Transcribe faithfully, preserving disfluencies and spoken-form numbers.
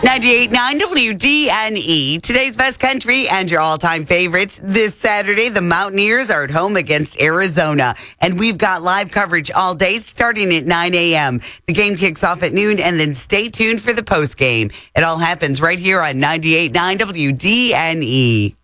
ninety-eight point nine W D N E. Today's best country and your all-time favorites. This Saturday, the Mountaineers are at home against Arizona. And we've got live coverage all day starting at nine a.m. The game kicks off at noon, and then stay tuned for the post game. It all happens right here on ninety-eight point nine W D N E.